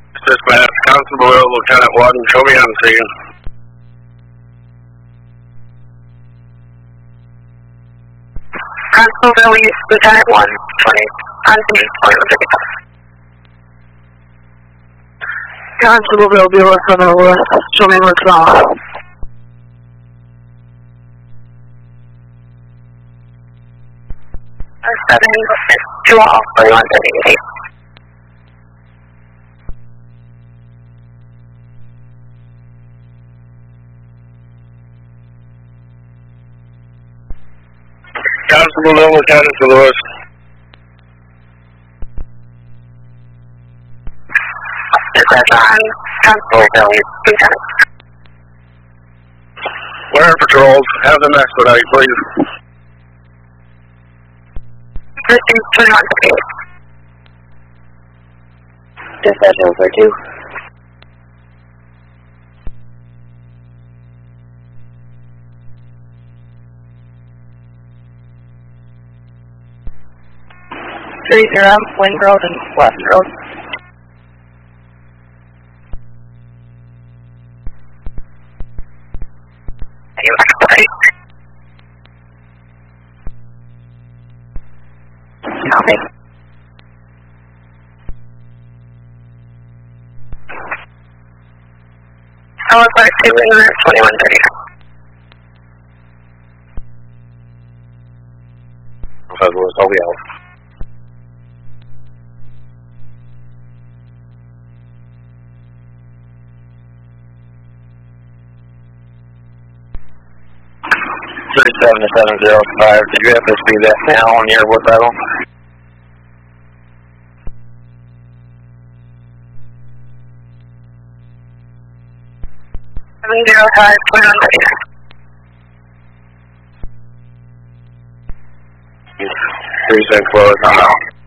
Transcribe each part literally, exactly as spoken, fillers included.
Dispatch, Constable Lieutenant one, show me on scene. Constable Lieutenant one, twenty, on scene, twenty-one thirty-five. Constable Bureau Center West, show me what's wrong. seven, two all, twenty-one thirty-eight. Constable Lieutenant to Lewis. Dispatch on Constable Lieutenant. Wire patrols, have them expedite, please. Proceed twenty-one thirty-eight. Dispatch over two. Three zero, Wind Road and West Road. You expedite. Copy. I was like two in twenty-one thirty. Because we're so out. thirty-seven to seven zero five, did you have to see that now on your wood battle? seven zero five, twenty-one thirty. three six four, no.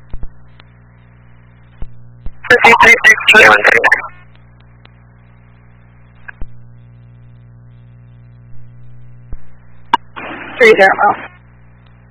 Proceed three six, twenty-one thirty. Three zero.